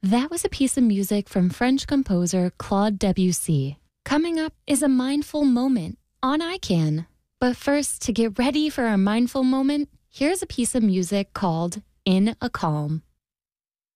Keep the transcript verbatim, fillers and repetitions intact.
That was a piece of music from French composer Claude Debussy. Coming up is a mindful moment on I CAN. But first, to get ready for our mindful moment, here's a piece of music called In a Calm.